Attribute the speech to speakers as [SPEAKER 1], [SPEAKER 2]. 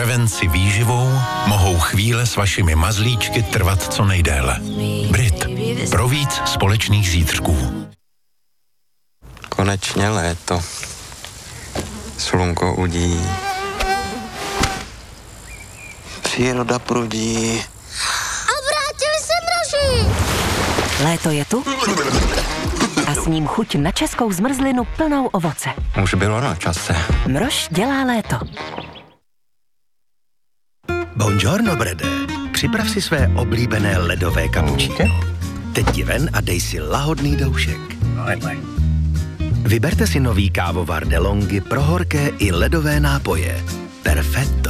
[SPEAKER 1] prevenci výživou mohou chvíle s vašimi mazlíčky trvat co nejdéle. Brit. Pro víc společných zítřků.
[SPEAKER 2] Konečně léto. Slunko udí. Příroda prudí.
[SPEAKER 3] A vrátili se mraži!
[SPEAKER 4] Léto je tu a s ním chuť na českou zmrzlinu plnou ovoce.
[SPEAKER 2] Už bylo na čase.
[SPEAKER 4] Mrož dělá léto.
[SPEAKER 5] Buongiorno, Brede. Připrav si své oblíbené ledové kapučíno. Teď ti ven a dej si lahodný doušek. Vyberte si nový kávovar DeLonghi pro horké i ledové nápoje. Perfetto.